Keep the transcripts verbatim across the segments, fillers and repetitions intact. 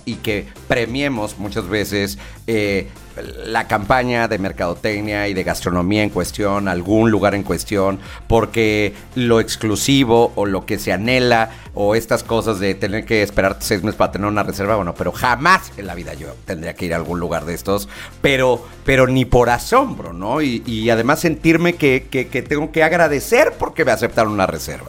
y que premiemos muchas veces eh, la campaña de mercadotecnia y de gastronomía en cuestión, algún lugar en cuestión, porque lo exclusivo o lo que se anhela o estas cosas de tener que esperar seis meses para tener una reserva, bueno, pero jamás en la vida yo tendría que ir a algún lugar de estos, pero, pero ni por asombro, ¿no? Y, y además sentirme que, que, que tengo que agradecer porque me aceptaron una reserva.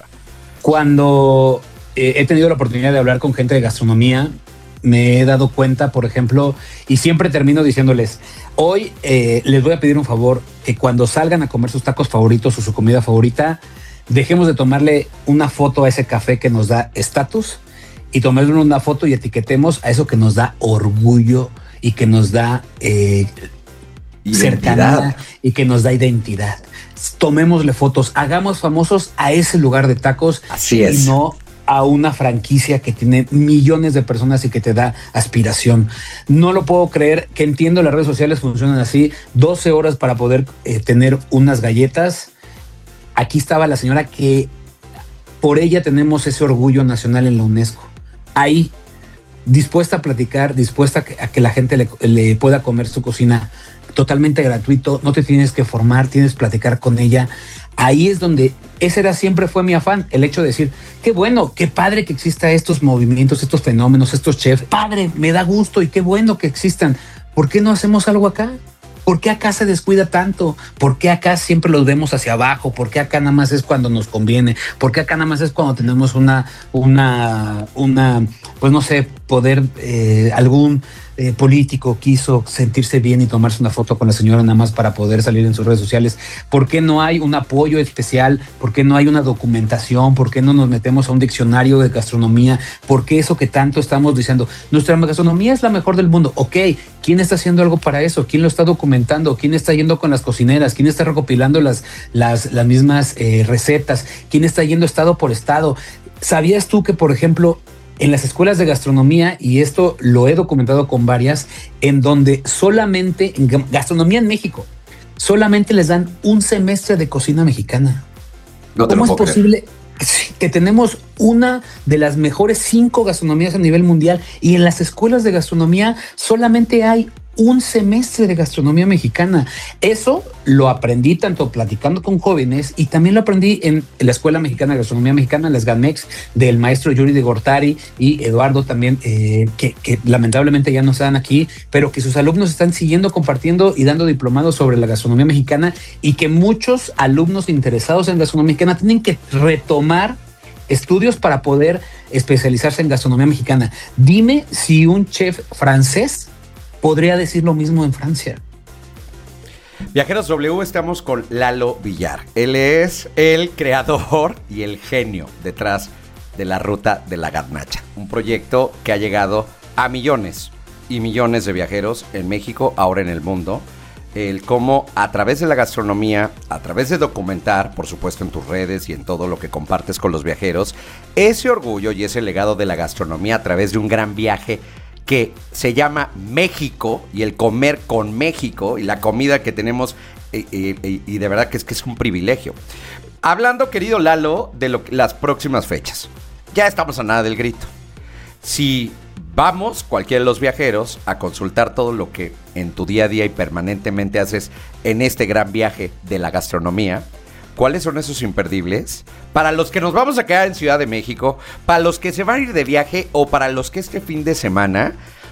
Cuando eh, he tenido la oportunidad de hablar con gente de gastronomía, me he dado cuenta, por ejemplo, y siempre termino diciéndoles, hoy eh, les voy a pedir un favor, que cuando salgan a comer sus tacos favoritos o su comida favorita, dejemos de tomarle una foto a ese café que nos da estatus y tomarle una foto y etiquetemos a eso que nos da orgullo y que nos da eh, cercanía y que nos da identidad. Tomémosle fotos, hagamos famosos a ese lugar de tacos. Así es. Y no a una franquicia que tiene millones de personas y que te da aspiración. No lo puedo creer, que entiendo las redes sociales funcionan así, doce horas para poder eh, tener unas galletas. Aquí estaba la señora que por ella tenemos ese orgullo nacional en la UNESCO. Ahí, dispuesta a platicar, dispuesta a que, a que la gente le, le pueda comer su cocina totalmente gratuito, no te tienes que formar, tienes que platicar con ella. Ahí es donde, ese era siempre fue mi afán, el hecho de decir, qué bueno, qué padre que existan estos movimientos, estos fenómenos, estos chefs, padre, me da gusto y qué bueno que existan. ¿Por qué no hacemos algo acá? ¿Por qué acá se descuida tanto? ¿Por qué acá siempre los vemos hacia abajo? ¿Por qué acá nada más es cuando nos conviene? ¿Por qué acá nada más es cuando tenemos una, una, una, pues no sé, poder, eh, algún eh, político quiso sentirse bien y tomarse una foto con la señora nada más para poder salir en sus redes sociales? ¿Por qué no hay un apoyo especial? ¿Por qué no hay una documentación? ¿Por qué no nos metemos a un diccionario de gastronomía? ¿Por qué eso que tanto estamos diciendo? Nuestra gastronomía es la mejor del mundo. Ok, ¿quién está haciendo algo para eso? ¿Quién lo está documentando? ¿Quién está yendo con las cocineras? ¿Quién está recopilando las, las, las mismas eh, recetas? ¿Quién está yendo estado por estado? ¿Sabías tú que, por ejemplo, en las escuelas de gastronomía, y esto lo he documentado con varias, en donde solamente, en gastronomía en México, solamente les dan un semestre de cocina mexicana? No te ¿Cómo lo es puedo posible que tenemos una de las mejores cinco gastronomías a nivel mundial y en las escuelas de gastronomía solamente hay un semestre de gastronomía mexicana? Eso lo aprendí tanto platicando con jóvenes y también lo aprendí en la Escuela Mexicana de Gastronomía Mexicana, las GAMEX, del maestro Yuri de Gortari y Eduardo también, eh, que, que lamentablemente ya no están aquí, pero que sus alumnos están siguiendo compartiendo y dando diplomados sobre la gastronomía mexicana, y que muchos alumnos interesados en gastronomía mexicana tienen que retomar estudios para poder especializarse en gastronomía mexicana. Dime si un chef francés podría decir lo mismo en Francia. Viajeros W, estamos con Lalo Villar. Él es el creador y el genio detrás de la Ruta de la Garnacha, un proyecto que ha llegado a millones y millones de viajeros en México, ahora en el mundo. El cómo a través de la gastronomía, a través de documentar, por supuesto en tus redes y en todo lo que compartes con los viajeros, ese orgullo y ese legado de la gastronomía a través de un gran viaje que se llama México, y el comer con México y la comida que tenemos, y, y, y de verdad que es que es un privilegio. Hablando, querido Lalo, de lo, las próximas fechas. Ya estamos a nada del grito. Si vamos, cualquiera de los viajeros, a consultar todo lo que en tu día a día y permanentemente haces en este gran viaje de la gastronomía, ¿cuáles son esos imperdibles? Para los que nos vamos a quedar en Ciudad de México, para los que se van a ir de viaje o para los que este fin de semana,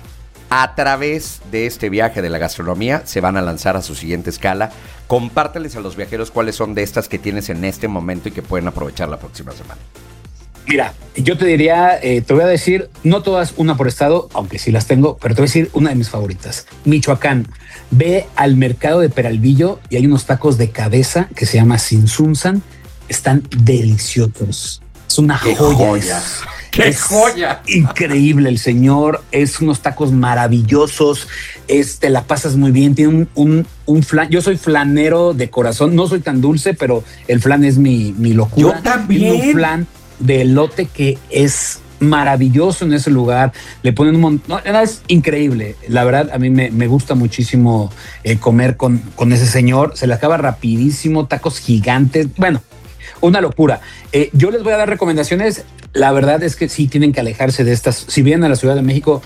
a través de este viaje de la gastronomía, se van a lanzar a su siguiente escala. Compárteles a los viajeros cuáles son de estas que tienes en este momento y que pueden aprovechar la próxima semana. Mira, yo te diría, eh, te voy a decir, no todas una por estado, aunque sí las tengo, pero te voy a decir una de mis favoritas. Michoacán. Ve al mercado de Peralvillo y hay unos tacos de cabeza que se llama Sinsunzan. Están deliciosos. Es una ¡Qué joya. joya! ¡Qué es joya! Increíble el señor. Es unos tacos maravillosos. Es, te la pasas muy bien. Tiene un, un, un flan. Yo soy flanero de corazón. No soy tan dulce, pero el flan es mi, mi locura. Yo también. Tiene un flan de elote que es maravilloso en ese lugar. Le ponen un montón. No, es increíble. La verdad, a mí me, me gusta muchísimo eh, comer con, con ese señor. Se le acaba rapidísimo. Tacos gigantes. Bueno, una locura. Eh, yo les voy a dar recomendaciones. La verdad es que sí tienen que alejarse de estas. Si vienen a la Ciudad de México,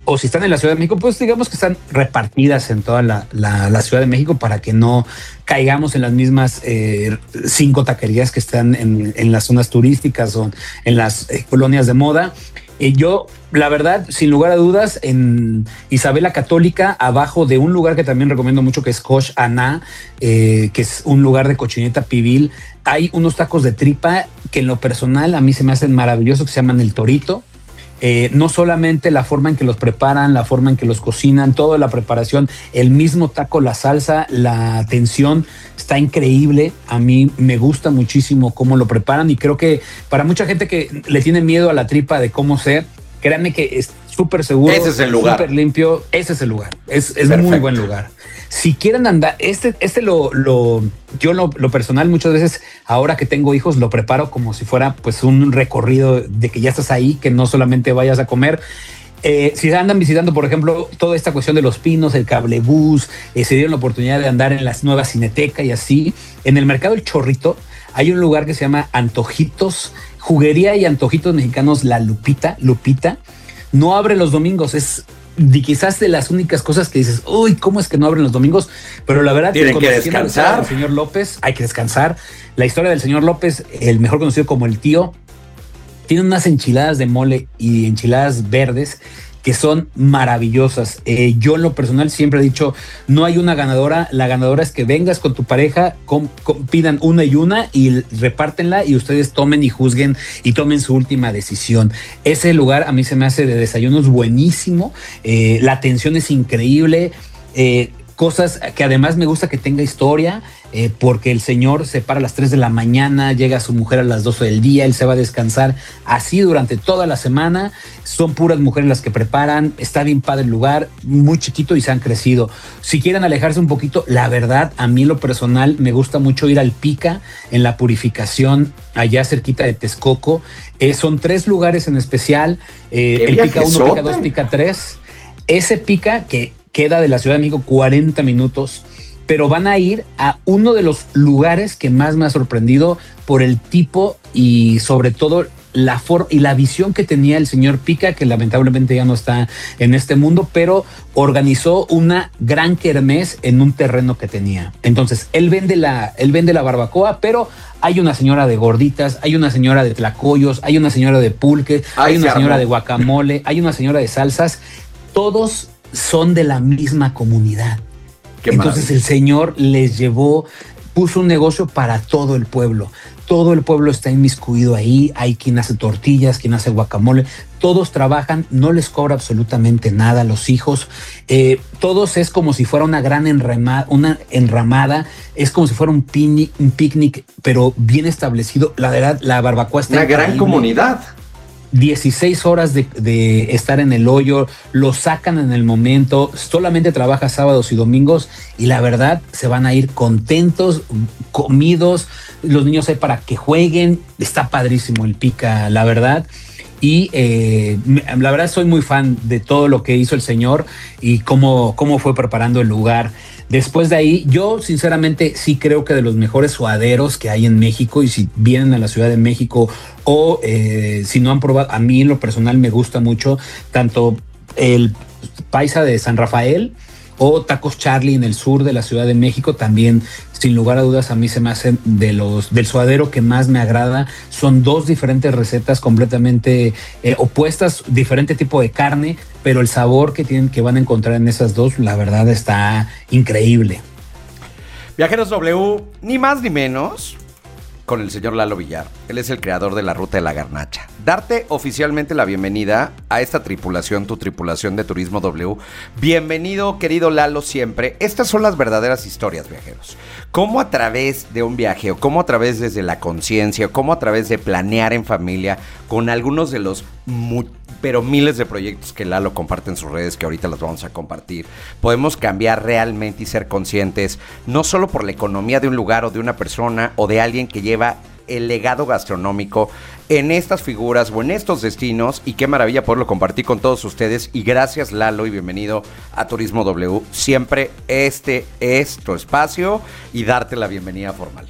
o si están en la Ciudad de México, pues digamos que están repartidas en toda la, la, la Ciudad de México para que no caigamos en las mismas eh, cinco taquerías que están en, en las zonas turísticas o en las eh, colonias de moda. Eh, yo, la verdad, sin lugar a dudas, en Isabela Católica, abajo de un lugar que también recomiendo mucho, que es Cosh Aná, eh, que es un lugar de cochineta pibil, hay unos tacos de tripa que en lo personal a mí se me hacen maravillosos, que se llaman El Torito. Eh, no solamente la forma en que los preparan, la forma en que los cocinan, toda la preparación, el mismo taco, la salsa, la atención, está increíble. A mí me gusta muchísimo cómo lo preparan y creo que para mucha gente que le tiene miedo a la tripa de cómo ser, créanme que es súper seguro, ese es el lugar, súper limpio, ese es el lugar, es, es muy buen lugar. Si quieren andar, este, este lo, lo yo lo, lo personal muchas veces, ahora que tengo hijos, lo preparo como si fuera pues un recorrido de que ya estás ahí, que no solamente vayas a comer. Eh, si andan visitando, por ejemplo, toda esta cuestión de Los Pinos, el cablebús, eh, se dieron la oportunidad de andar en la nueva Cineteca y así, en el mercado El Chorrito hay un lugar que se llama Antojitos, Juguería y Antojitos Mexicanos La Lupita, Lupita. No abre los domingos, es de quizás de las únicas cosas que dices, uy, ¿cómo es que no abren los domingos? Pero la verdad, tienen que descansar. El señor López, hay que descansar. La historia del señor López, el mejor conocido como el tío, tiene unas enchiladas de mole y enchiladas verdes que son maravillosas. Eh, yo en lo personal siempre he dicho, no hay una ganadora, la ganadora es que vengas con tu pareja, con, con, pidan una y una y repártenla y ustedes tomen y juzguen y tomen su última decisión. Ese lugar a mí se me hace de desayunos buenísimo, eh, la atención es increíble, eh, cosas que además me gusta que tenga historia, eh, porque el señor se para a las tres de la mañana, llega su mujer a las doce del día, él se va a descansar así durante toda la semana, son puras mujeres las que preparan, está bien padre el lugar, muy chiquito y se han crecido. Si quieren alejarse un poquito, la verdad, a mí lo personal me gusta mucho ir al Pica en la Purificación, allá cerquita de Texcoco, eh, son tres lugares en especial, eh, el Pica uno, Pica dos, Pica tres, ese Pica que queda de la Ciudad de México cuarenta minutos, pero van a ir a uno de los lugares que más me ha sorprendido por el tipo y sobre todo la forma y la visión que tenía el señor Pica, que lamentablemente ya no está en este mundo, pero organizó una gran kermés en un terreno que tenía. Entonces, él vende la, él vende la barbacoa, pero hay una señora de gorditas, hay una señora de tlacoyos, hay una señora de pulque, hay una señora de guacamole, hay una señora de salsas, todos son de la misma comunidad. Qué Entonces maravilla. El señor les llevó, puso un negocio para todo el pueblo. Todo el pueblo está inmiscuido ahí. Hay quien hace tortillas, quien hace guacamole. Todos trabajan, no les cobra absolutamente nada a los hijos. Eh, todos es como si fuera una gran enramada, una enramada. Es como si fuera un, pini, un picnic, pero bien establecido. La verdad, la barbacoa está una increíble. Gran comunidad. dieciséis horas de, de estar en el hoyo, lo sacan en el momento, solamente trabaja sábados y domingos y la verdad se van a ir contentos, comidos, los niños hay para que jueguen, está padrísimo el Pica, la verdad. Y eh, la verdad soy muy fan de todo lo que hizo el señor y cómo, cómo fue preparando el lugar. Después de ahí, yo sinceramente sí creo que de los mejores suaderos que hay en México, y si vienen a la Ciudad de México o eh, si no han probado, a mí en lo personal me gusta mucho tanto el paisa de San Rafael o Tacos Charlie en el sur de la Ciudad de México, también sin lugar a dudas a mí se me hacen de los del suadero que más me agrada. Son dos diferentes recetas completamente eh, opuestas, diferente tipo de carne, pero el sabor que tienen, que van a encontrar en esas dos, la verdad está increíble. Viajeros W, ni más ni menos con el señor Lalo Villar. Él es el creador de la Ruta de la Garnacha. Darte oficialmente la bienvenida a esta tripulación, tu tripulación de Turismo W. Bienvenido, querido Lalo, siempre. Estas son las verdaderas historias, viajeros. Cómo a través de un viaje, o cómo a través desde la conciencia, o cómo a través de planear en familia, con algunos de los mu- pero miles de proyectos que Lalo comparte en sus redes, que ahorita las vamos a compartir, podemos cambiar realmente y ser conscientes, no solo por la economía de un lugar o de una persona o de alguien que lleva el legado gastronómico en estas figuras o en estos destinos, y qué maravilla poderlo compartir con todos ustedes. Y gracias, Lalo, y bienvenido a Turismo W. Siempre este es tu espacio y darte la bienvenida formal.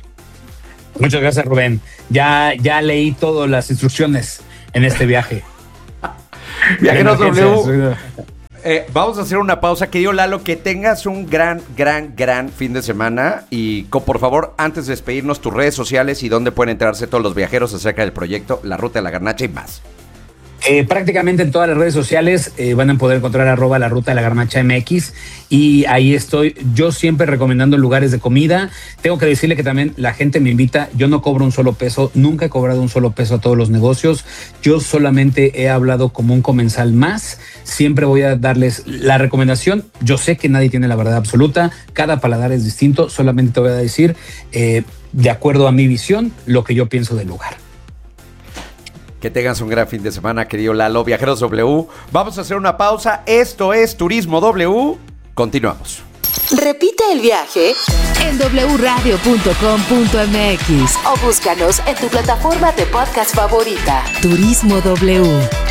Muchas gracias, Rubén. Ya, ya leí todas las instrucciones en este viaje. Viajeros W. Eh, vamos a hacer una pausa. Querido Lalo, que tengas un gran, gran, gran fin de semana. Y co, por favor, antes de despedirnos, tus redes sociales y dónde pueden enterarse todos los viajeros acerca del proyecto La Ruta de la Garnacha y más. Eh, prácticamente en todas las redes sociales eh, van a poder encontrar arroba la ruta de la garnacha M X y ahí estoy yo siempre recomendando lugares de comida. Tengo que decirle que también la gente me invita, yo no cobro un solo peso, nunca he cobrado un solo peso a todos los negocios, yo solamente he hablado como un comensal más, siempre voy a darles la recomendación, yo sé que nadie tiene la verdad absoluta, cada paladar es distinto, solamente te voy a decir eh, de acuerdo a mi visión lo que yo pienso del lugar. Que tengas un gran fin de semana, querido Lalo. Viajeros W, vamos a hacer una pausa. Esto es Turismo W. Continuamos. Repite el viaje en doble u radio punto com punto m x o búscanos en tu plataforma de podcast favorita. Turismo W.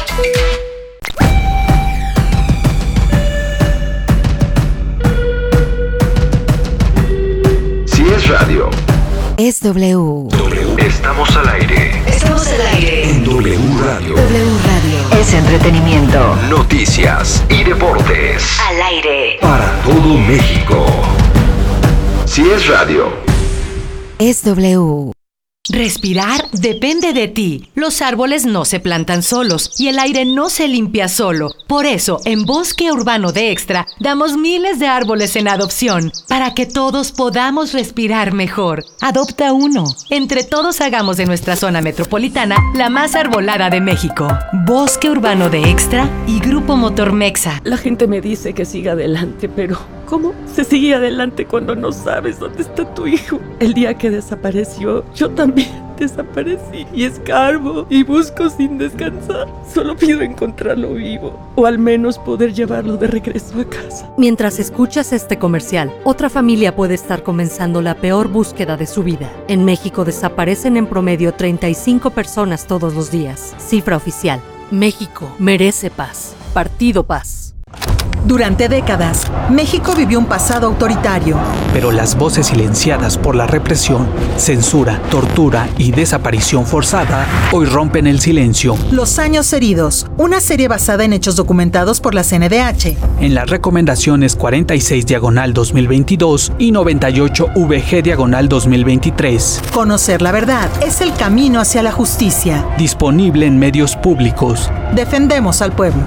Si es radio, es W. W. Estamos al aire. Estamos al aire En W Radio. W Radio. Es entretenimiento. Noticias y deportes. Al aire. Para todo México. Si es radio, Es W. Respirar depende de ti. Los árboles no se plantan solos y el aire no se limpia solo. Por eso, en Bosque Urbano de Extra, damos miles de árboles en adopción para que todos podamos respirar mejor. Adopta uno. Entre todos hagamos de nuestra zona metropolitana la más arbolada de México. Bosque Urbano de Extra y Grupo Motor Mexa. La gente me dice que siga adelante, pero ¿cómo se sigue adelante cuando no sabes dónde está tu hijo? El día que desapareció, yo también desaparecí y escarbo y busco sin descansar. Solo pido encontrarlo vivo o al menos poder llevarlo de regreso a casa. Mientras escuchas este comercial, otra familia puede estar comenzando la peor búsqueda de su vida. En México desaparecen en promedio treinta y cinco personas todos los días. Cifra oficial. México merece paz. Partido Paz. Durante décadas, México vivió un pasado autoritario. Pero las voces silenciadas por la represión, censura, tortura y desaparición forzada hoy rompen el silencio. Los años heridos, una serie basada en hechos documentados por la C N D H. En las recomendaciones cuarenta y seis diagonal dos mil veintidós y noventa y ocho V G diagonal dos mil veintitrés. Conocer la verdad es el camino hacia la justicia. Disponible en medios públicos. Defendemos al pueblo.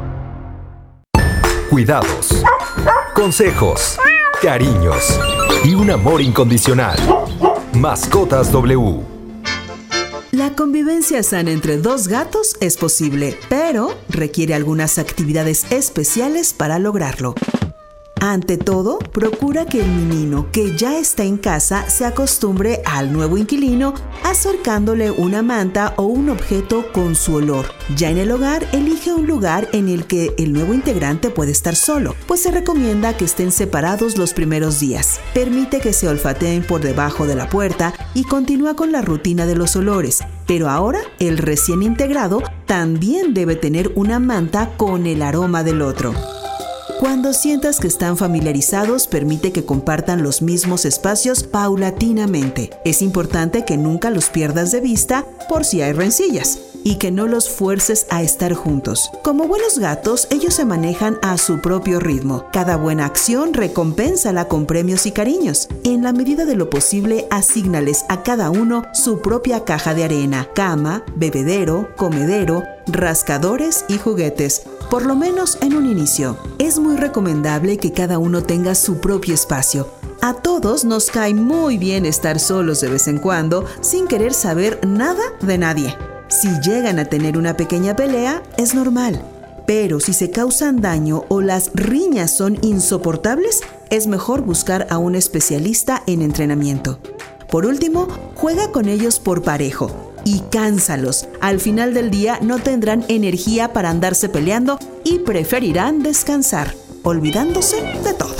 Cuidados, consejos, cariños y un amor incondicional. Mascotas W. La convivencia sana entre dos gatos es posible, pero requiere algunas actividades especiales para lograrlo. Ante todo, procura que el menino que ya está en casa se acostumbre al nuevo inquilino acercándole una manta o un objeto con su olor. Ya en el hogar, elige un lugar en el que el nuevo integrante puede estar solo, pues se recomienda que estén separados los primeros días. Permite que se olfateen por debajo de la puerta y continúa con la rutina de los olores. Pero ahora, el recién integrado también debe tener una manta con el aroma del otro. Cuando sientas que están familiarizados, permite que compartan los mismos espacios paulatinamente. Es importante que nunca los pierdas de vista por si hay rencillas y que no los fuerces a estar juntos. Como buenos gatos, ellos se manejan a su propio ritmo. Cada buena acción recompénsala con premios y cariños. En la medida de lo posible, asígnales a cada uno su propia caja de arena, cama, bebedero, comedero, rascadores y juguetes, por lo menos en un inicio. Es muy recomendable que cada uno tenga su propio espacio. A todos nos cae muy bien estar solos de vez en cuando, sin querer saber nada de nadie. Si llegan a tener una pequeña pelea, es normal. Pero si se causan daño o las riñas son insoportables, es mejor buscar a un especialista en entrenamiento. Por último, juega con ellos por parejo y cánsalos. Al final del día no tendrán energía para andarse peleando y preferirán descansar, olvidándose de todo.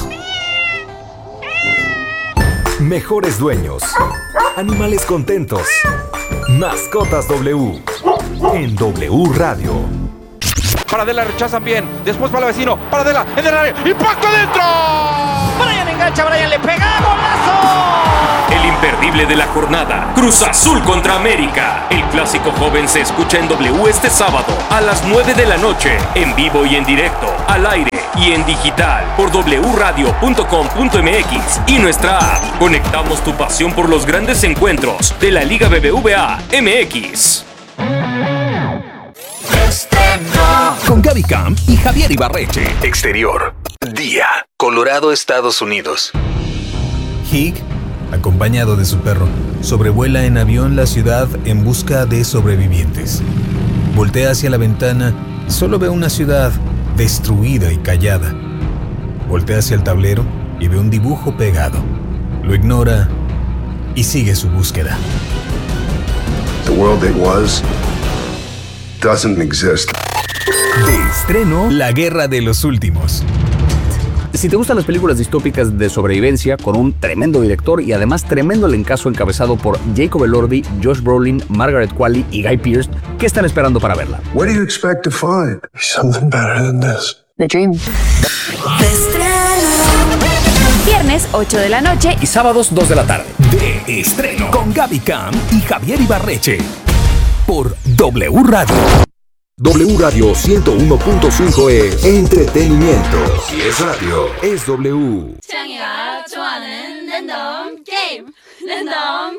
Mejores dueños. Animales contentos. Mascotas W. En W Radio. Paradela rechazan bien. Después para el vecino. Paradela en el área. ¡Impacto adentro! Brian engancha. Brian le pega. ¡Golazo! El imperdible de la jornada. Cruz Azul contra América. El clásico joven se escucha en W este sábado a las nueve de la noche. En vivo y en directo. Al aire. y en digital por doble u radio punto com punto m x y nuestra app. Conectamos tu pasión por los grandes encuentros de la Liga B B V A M X. Con Gaby Camp y Javier Ibarreche. Exterior. Día. Colorado, Estados Unidos. Hig, acompañado de su perro, sobrevuela en avión la ciudad en busca de sobrevivientes. Voltea hacia la ventana y solo ve una ciudad destruida y callada. Voltea hacia el tablero y ve un dibujo pegado. Lo ignora y sigue su búsqueda. The world that was doesn't exist. De estreno, La Guerra de los Últimos. Si te gustan las películas distópicas de sobrevivencia con un tremendo director y además tremendo elencazo encabezado por Jacob Elordi, Josh Brolin, Margaret Qualley y Guy Pearce, ¿qué están esperando para verla? What do you expect to find? Something better than this. The Dream. Viernes ocho de la noche y sábados dos de la tarde. De estreno con Gaby Camp y Javier Ibarreche por W Radio. W Radio ciento uno punto cinco es entretenimiento. Si es radio, es W. 창이가 좋아하는 랜덤 게임. 랜덤